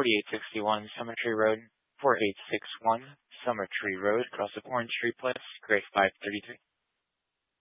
4861 Cemetery Road, 4861 Cemetery Road, across of Orange Street Place, grade 533.